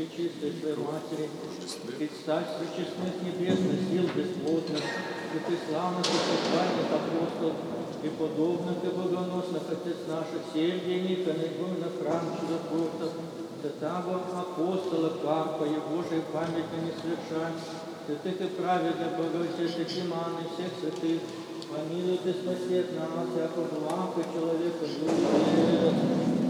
пречистой своей Матери, предстательству честных небесных сил бесплотных, святых славных и предвальных апостолов, и подобных и богоносных отец наших, Сергия, Никона, Игумена, храм чудотворцев, святого апостола Карпа, и Божией памяти не совершай, святых и праведных, благовестных Иман и всех святых, помилуй и спаси от нас, яко благ и человека любит.